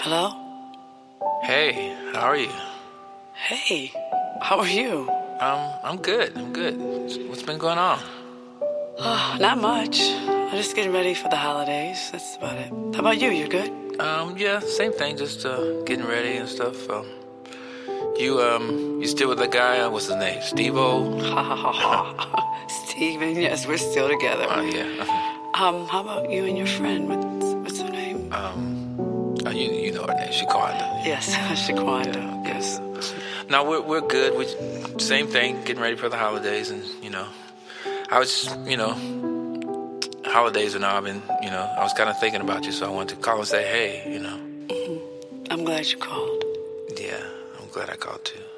Hello? Hey, how are you? Hey, how are you? I'm good. I'm good. What's been going on? Not much. I'm just getting ready for the holidays. That's about it. How about you? You're good? Yeah, same thing. Just getting ready and stuff. You still with the guy? What's his name? Steve-O? Ha ha ha ha. Steven, yes, we're still together. Oh yeah. How about you and your friend? What's her name? You know her name, Shaquanda. Yes, Shaquanda. Yeah, Yes. No, we're good. We same thing. Getting ready for the holidays, and I was holidays and all. I've been I was kind of thinking about you, so I wanted to call and say hey. I'm glad you called. Yeah, I'm glad I called too.